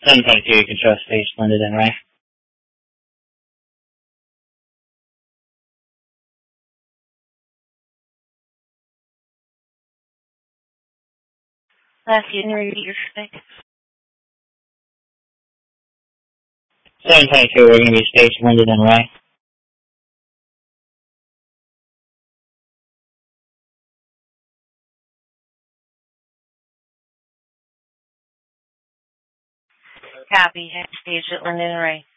722, you can trust stage London and Ray. Matthew, can you repeat your state? 722, we're going to be stage London and Ray. Copy. Stage at London and Ray.